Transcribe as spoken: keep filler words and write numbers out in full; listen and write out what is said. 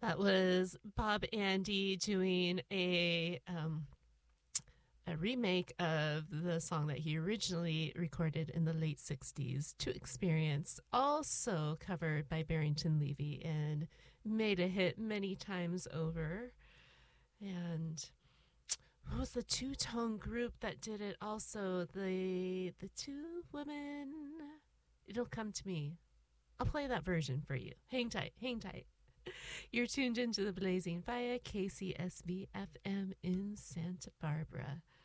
That was Bob Andy doing a um, a remake of the song that he originally recorded in the late sixties, To Experience, also covered by Barrington Levy and made a hit many times over. And what was the two-tone group that did it also? The the two women. It'll come to me. I'll play that version for you. Hang tight, hang tight. You're tuned into the Blazing Fire, K C S B F M in Santa Barbara.